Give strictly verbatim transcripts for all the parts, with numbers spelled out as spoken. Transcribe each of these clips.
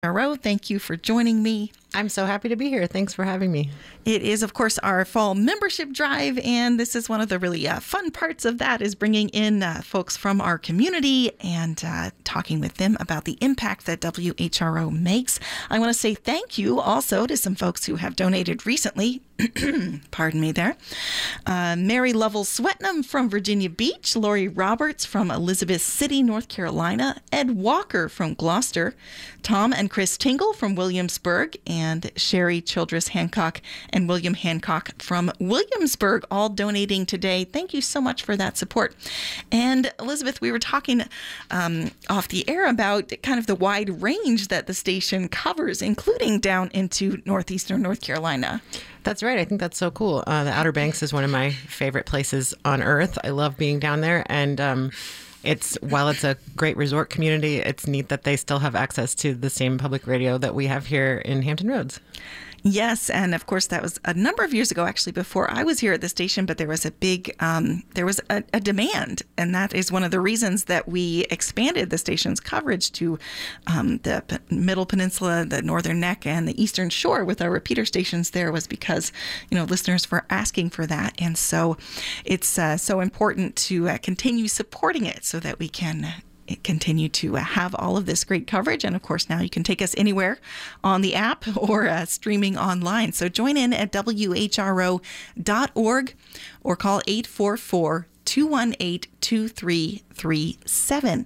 Row. Thank you for joining me. I'm so happy to be here. Thanks for having me. It is, of course, our fall membership drive, and this is one of the really uh, fun parts of that is bringing in uh, folks from our community and uh, talking with them about the impact that W H R O makes. I want to say thank you also to some folks who have donated recently. Pardon me there. Uh, Mary Lovell Swetnam from Virginia Beach, Lori Roberts from Elizabeth City, North Carolina, Ed Walker from Gloucester, Tom and Chris Tingle from Williamsburg, and Sherry Childress Hancock and William Hancock from Williamsburg, all donating today. Thank you so much for that support. And Elizabeth, we were talking um, off the air about kind of the wide range that the station covers, including down into northeastern North Carolina. That's right. I think that's so cool. Uh, the Outer Banks is one of my favorite places on earth. I love being down there. And um, it's while it's a great resort community, it's neat that they still have access to the same public radio that we have here in Hampton Roads. Yes, and of course that was a number of years ago, actually, before I was here at the station. But there was a big, um, there was a, a demand, and that is one of the reasons that we expanded the station's coverage to um, the P- Middle Peninsula, the Northern Neck, and the Eastern Shore with our repeater stations. There was because you know listeners were asking for that, and so it's uh, so important to uh, continue supporting it so that we can continue to have all of this great coverage. And of course, now you can take us anywhere on the app or uh, streaming online. So join in at W H R O dot org or call eight four four, two one eight, two three three seven.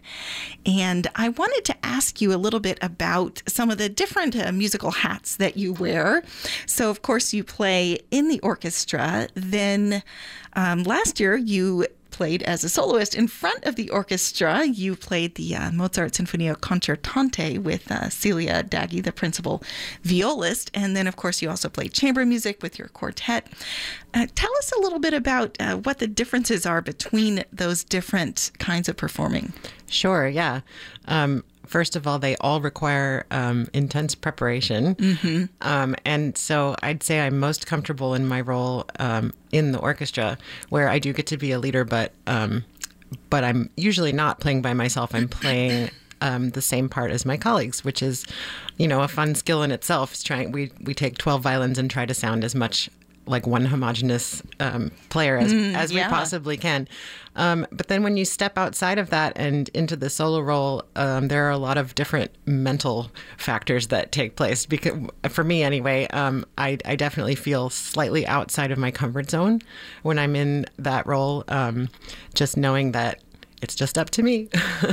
And I wanted to ask you a little bit about some of the different uh, musical hats that you wear. So of course you play in the orchestra. Then um, last year you played as a soloist in front of the orchestra. You played the uh, Mozart Sinfonia Concertante with uh, Celia Daggy, the principal violist. And then, of course, you also played chamber music with your quartet. Uh, tell us a little bit about uh, what the differences are between those different kinds of performing. Sure, yeah. Um, First of all, they all require um, intense preparation. Mm-hmm. Um, and so I'd say I'm most comfortable in my role um, in the orchestra, where I do get to be a leader, but um, but I'm usually not playing by myself. I'm playing um, the same part as my colleagues, which is, you know, a fun skill in itself. It's trying, we, we take twelve violins and try to sound as much like one homogenous um, player as, mm, as yeah. we possibly can. Um, but then when you step outside of that and into the solo role, um, there are a lot of different mental factors that take place. Because for me anyway, um, I, I definitely feel slightly outside of my comfort zone when I'm in that role, um, just knowing that it's just up to me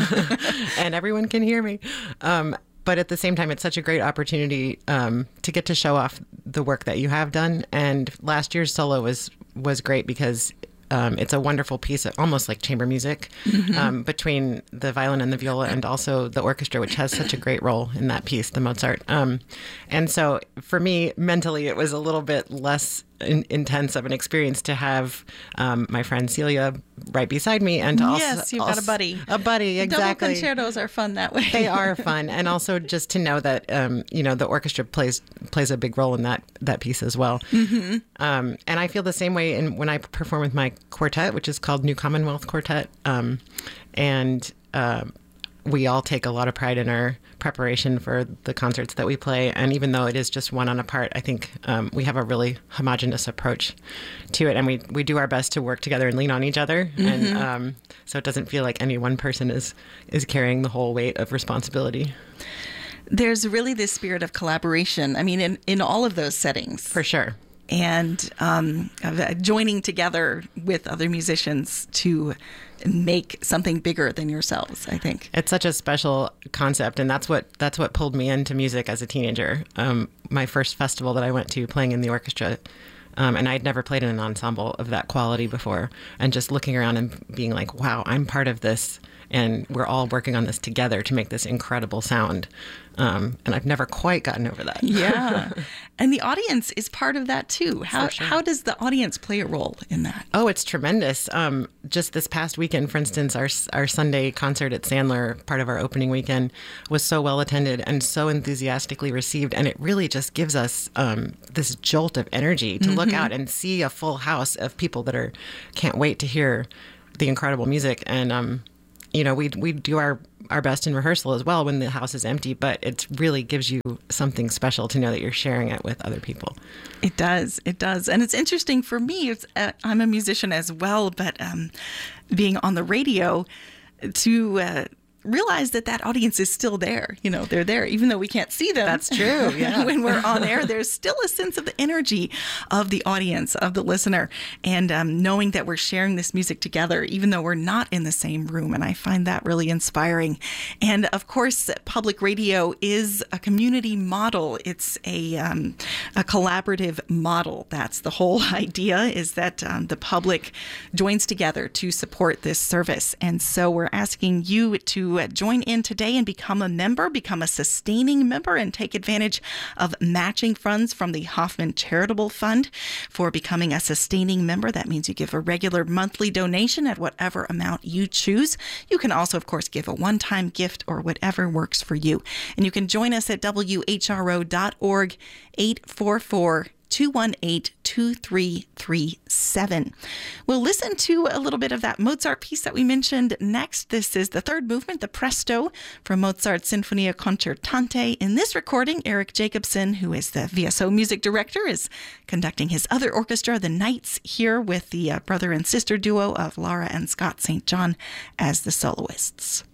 and everyone can hear me. Um, But at the same time, it's such a great opportunity um, to get to show off the work that you have done. And last year's solo was was great because um, it's a wonderful piece, almost like chamber music, mm-hmm. um, between the violin and the viola, and also the orchestra, which has such a great role in that piece, the Mozart. Um, and so for me, mentally, it was a little bit less in, intense of an experience to have um, my friend Celia right beside me, and to also yes, you've got a buddy, a buddy, exactly. Double concertos are fun that way. They are fun, and also just to know that um, you know the orchestra plays plays a big role in that that piece as well. Mm-hmm. Um, and I feel the same way in when I perform with my quartet, which is called New Commonwealth Quartet, um, and uh, we all take a lot of pride in our preparation for the concerts that we play. And even though it is just one on a part, I think um, we have a really homogenous approach to it. And we, we do our best to work together and lean on each other. Mm-hmm. And um, so it doesn't feel like any one person is, is carrying the whole weight of responsibility. There's really this spirit of collaboration. I mean, in, in all of those settings. For sure. And um, joining together with other musicians to make something bigger than yourselves, I think. It's such a special concept, and that's what that's what pulled me into music as a teenager. Um, my first festival that I went to playing in the orchestra, um, and I'd never played in an ensemble of that quality before, and just looking around and being like, wow, I'm part of this, and we're all working on this together to make this incredible sound. Um, and I've never quite gotten over that. Yeah. And the audience is part of that too. How sure. how does the audience play a role in that? Oh, it's tremendous. Um, just this past weekend, for instance, our our Sunday concert at Sandler, part of our opening weekend, was so well attended and so enthusiastically received. And it really just gives us um, this jolt of energy to mm-hmm. look out and see a full house of people that are can't wait to hear the incredible music. And um, you know, we we do our our best in rehearsal as well when the house is empty, but it really gives you something special to know that you're sharing it with other people. It does. It does. And it's interesting for me. It's, uh, I'm a musician as well, but um, being on the radio to uh, realize that that audience is still there. You know, they're there, even though we can't see them. That's true. Yeah. When we're on air, there's still a sense of the energy of the audience, of the listener, and um, knowing that we're sharing this music together, even though we're not in the same room. And I find that really inspiring. And of course, public radio is a community model. It's a, um, a collaborative model. That's the whole idea, is that um, the public joins together to support this service. And so we're asking you to join in today and become a member, become a sustaining member, and take advantage of matching funds from the Hoffman Charitable Fund for becoming a sustaining member. That means you give a regular monthly donation at whatever amount you choose. You can also, of course, give a one-time gift or whatever works for you. And you can join us at W H R O dot org, eight four four, two one eight, two three three seven. We'll listen to a little bit of that Mozart piece that we mentioned next. This is the third movement, the Presto, from Mozart's Sinfonia Concertante. In this recording, Eric Jacobson, who is the V S O music director, is conducting his other orchestra, the Knights, here with the uh, brother and sister duo of Laura and Scott Saint John as the soloists.